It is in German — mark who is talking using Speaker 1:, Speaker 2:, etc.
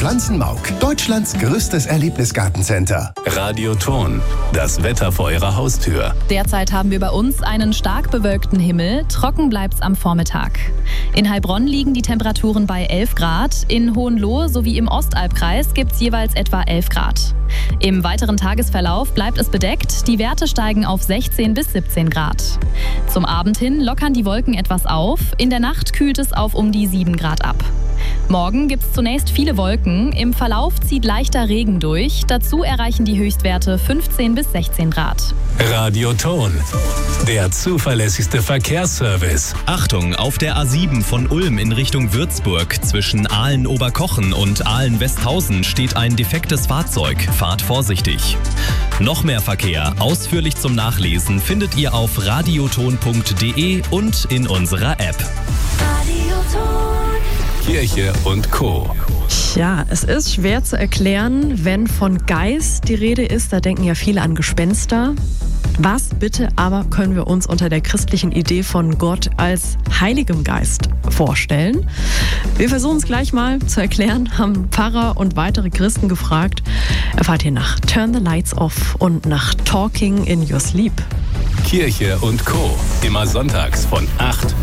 Speaker 1: Franzenmauk, Deutschlands größtes Erlebnisgartencenter.
Speaker 2: Radioton, das Wetter vor Ihrer Haustür.
Speaker 3: Derzeit haben wir bei uns einen stark bewölkten Himmel. Trocken bleibt's am Vormittag. In Heilbronn liegen die Temperaturen bei 11 Grad. In Hohenlohe sowie im Ostalbkreis gibt's jeweils etwa 11 Grad. Im weiteren Tagesverlauf bleibt es bedeckt. Die Werte steigen auf 16 bis 17 Grad. Zum Abend hin lockern die Wolken etwas auf. In der Nacht kühlt es auf um die 7 Grad ab. Morgen gibt es zunächst viele Wolken. Im Verlauf zieht leichter Regen durch. Dazu erreichen die Höchstwerte 15 bis 16 Grad.
Speaker 2: Radioton, der zuverlässigste Verkehrsservice.
Speaker 4: Achtung, auf der A7 von Ulm in Richtung Würzburg zwischen Aalen-Oberkochen und Aalen-Westhausen steht ein defektes Fahrzeug. Fahrt vorsichtig. Noch mehr Verkehr, ausführlich zum Nachlesen, findet ihr auf radioton.de und in unserer App.
Speaker 2: Kirche und Co.
Speaker 5: Ja, es ist schwer zu erklären, wenn von Geist die Rede ist. Da denken ja viele an Gespenster. Was bitte aber können wir uns unter der christlichen Idee von Gott als Heiligem Geist vorstellen? Wir versuchen es gleich mal zu erklären, haben Pfarrer und weitere Christen gefragt. Erfahrt ihr nach Turn the Lights Off und nach Talking in Your Sleep.
Speaker 2: Kirche und Co. Immer sonntags von 8